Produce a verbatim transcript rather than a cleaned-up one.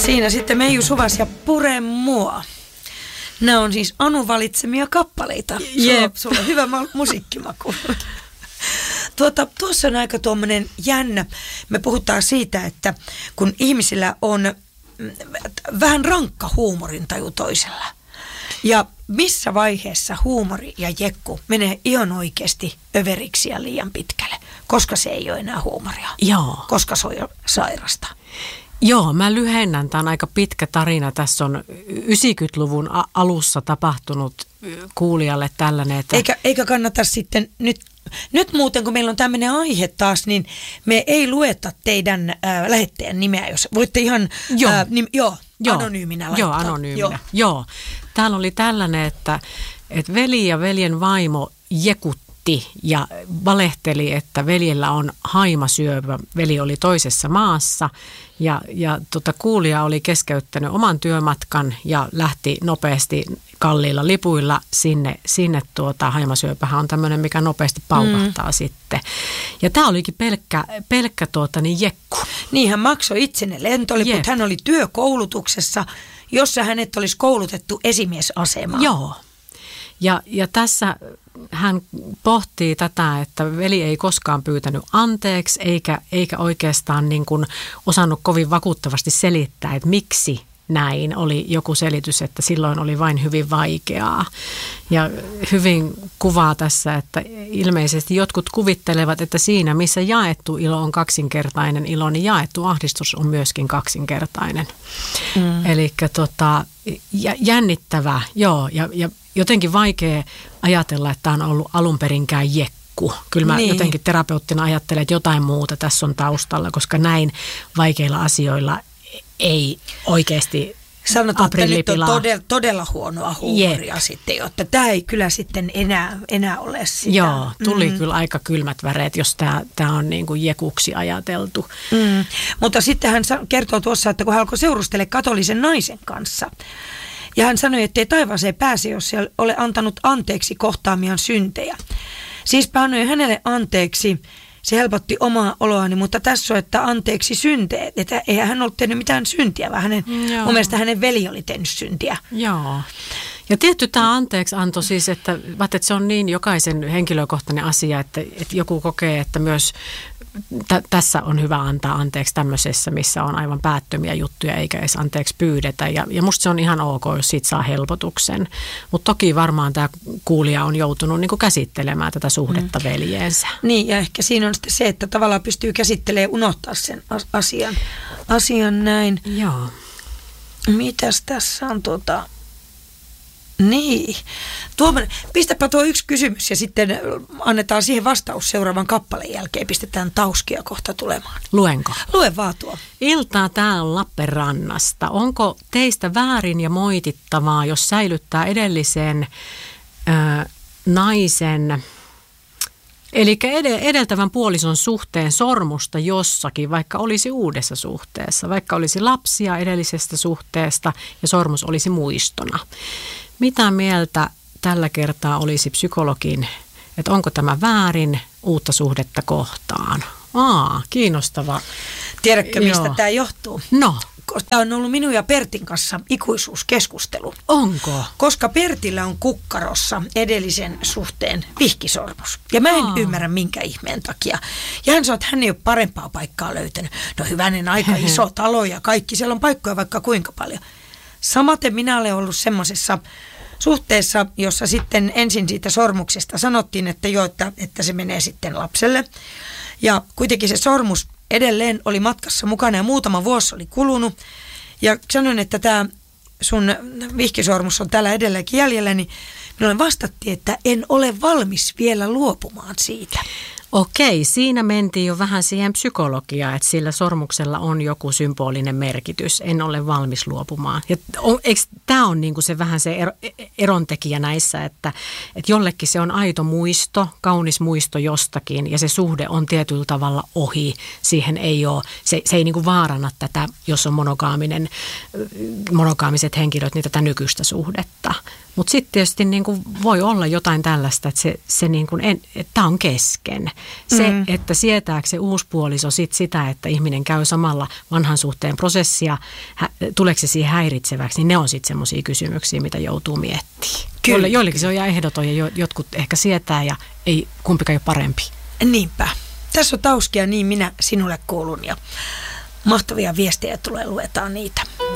Siinä sitten Meiju Suvas ja Pure mua. Nämä on siis Anu valitsemia kappaleita. Sulla, sulla on hyvä musiikkimaku. Tuota, tuossa on aika tuommoinen jännä. Me puhutaan siitä, että kun ihmisillä on vähän rankka huumorintaju toisella. Ja missä vaiheessa huumori ja jekku menee ihan oikeasti överiksi ja liian pitkälle, koska se ei ole enää huumoria. Joo. Koska se on jo sairasta. Joo, mä lyhennän. Tämä on aika pitkä tarina. Tässä on yhdeksänkymmentäluvun alussa tapahtunut kuulijalle tällainen. Että... Eikä, eikä kannata sitten nyt, nyt muuten, kun meillä on tämmöinen aihe taas, niin me ei lueta teidän äh, lähettäjän nimeä, jos voitte ihan joo. Äh, nim, joo, joo. anonyyminä laittaa. Joo, anonyyminä. Joo. joo. Täällä oli tällainen, että, että veli ja veljen vaimo jekutti ja valehteli, että veljellä on haimasyövä. Veli oli toisessa maassa ja, ja tota, kuulija oli keskeyttänyt oman työmatkan ja lähti nopeasti kalliilla lipuilla sinne. sinne tuota, haimasyöpähän on tämmöinen, mikä nopeasti paukahtaa mm. sitten. Ja tämä olikin pelkkä, pelkkä tuota, niin jekku. Niin, hän maksoi itse ne lentoliput. Jep. Hän oli työkoulutuksessa, jossa hänet olisi koulutettu esimiesasemaan. Joo. Ja, ja tässä hän pohtii tätä, että veli ei koskaan pyytänyt anteeksi eikä, eikä oikeastaan niin kuin osannut kovin vakuuttavasti selittää, että miksi näin. Oli joku selitys, että silloin oli vain hyvin vaikeaa. Ja hyvin kuvaa tässä, että ilmeisesti jotkut kuvittelevat, että siinä missä jaettu ilo on kaksinkertainen ilo, niin jaettu ahdistus on myöskin kaksinkertainen. Mm. Eli tota, jännittävä, joo, ja, ja jotenkin vaikea ajatella, että tämä on ollut alun perinkään jekku. Kyllä mä niin. jotenkin terapeuttina ajattelen, että jotain muuta tässä on taustalla, koska näin vaikeilla asioilla ei oikeasti sanotaan, että nyt on todella, todella huonoa huumoria Jep. sitten, jotta tämä ei kyllä sitten enää, enää ole sitä. Joo, tuli mm. kyllä aika kylmät väreet, jos tämä, tämä on niin kuin jekuksi ajateltu. Mm. Mutta sitten hän kertoo tuossa, että kun hän alkoi seurustella katolisen naisen kanssa, ja hän sanoi, että ei taivaaseen pääse, jos ei ole antanut anteeksi kohtaamiaan syntejä. Siispä hän annoin hänelle anteeksi. Se helpotti omaa oloani, mutta tässä on, että anteeksi synteet. Että eihän hän ollut tehnyt mitään syntiä, vaan hänen, mun mielestä hänen veli oli tehnyt syntiä. Joo. Ja tietty tämä anteeksi antoi siis, että, että se on niin jokaisen henkilökohtainen asia, että, että joku kokee, että myös t- tässä on hyvä antaa anteeksi tämmöisessä, missä on aivan päättömiä juttuja eikä edes anteeksi pyydetä. Ja, ja musta se on ihan ok, jos siitä saa helpotuksen. Mutta toki varmaan tämä kuulija on joutunut niin kuin käsittelemään tätä suhdetta mm. veljeensä. Niin, ja ehkä siinä on sitten se, että tavallaan pystyy käsittelemään ja unohtaa sen asian, asian näin. Joo. Mitäs tässä on tuota... Niin. Tuoman, pistäpä tuo yksi kysymys ja sitten annetaan siihen vastaus seuraavan kappaleen jälkeen. Pistetään tauskia kohta tulemaan. Luenko? Lue vaan tuo. Iltaa täällä Lappeenrannasta. Onko teistä väärin ja moitittavaa, jos säilyttää edellisen ö, naisen... Eli edeltävän puolison suhteen sormusta jossakin, vaikka olisi uudessa suhteessa, vaikka olisi lapsia edellisestä suhteesta ja sormus olisi muistona. Mitä mieltä tällä kertaa olisi psykologin, että onko tämä väärin uutta suhdetta kohtaan? Aa, kiinnostava. Tiedätkö, mistä Joo. tämä johtuu? No. Tämä on ollut minun ja Pertin kanssa ikuisuuskeskustelu. Onko? Koska Pertillä on kukkarossa edellisen suhteen vihkisormus. Ja mä en Aa. ymmärrä minkä ihmeen takia. Ja hän sanoi, että hän ei ole parempaa paikkaa löytänyt. No hyvänen aika, iso talo ja kaikki. Siellä on paikkoja vaikka kuinka paljon. Samaten minä olen ollut semmoisessa suhteessa, jossa sitten ensin siitä sormuksesta sanottiin, että joo, että, että se menee sitten lapselle. Ja kuitenkin se sormus edelleen oli matkassa mukana ja muutama vuosi oli kulunut. Ja sanoin, että tämä sun vihkisormus on täällä edelleenkin jäljellä, niin minulle vastattiin, että en ole valmis vielä luopumaan siitä. Okei, siinä mentiin jo vähän siihen psykologiaan, että sillä sormuksella on joku symbolinen merkitys. En ole valmis luopumaan. Ja on, eikö tämä on niinku se vähän se ero, erontekijä näissä, että, että jollekin se on aito muisto, kaunis muisto jostakin ja se suhde on tietyllä tavalla ohi. Siihen ei ole, se, se ei niinku vaaranna tätä, jos on monogaaminen, monogaamiset henkilöt, niin tätä nykyistä suhdetta. Mutta sitten tietysti niin kuin voi olla jotain tällaista, että se, se niin kuin en, että on kesken. Se, mm. että sietääkö se uusi puoliso sit sitä, että ihminen käy samalla vanhan suhteen prosessia, hä, tuleeko se siihen häiritseväksi, niin ne on sitten semmoisia kysymyksiä, mitä joutuu miettimään. Kyllä. Joillekin se on ihan ehdoton ja jotkut ehkä sietää ja ei kumpikaan ole parempi. Niinpä. Tässä on Tauskia, niin minä sinulle kuulun ja mahtavia viestejä tulee, luetaan niitä.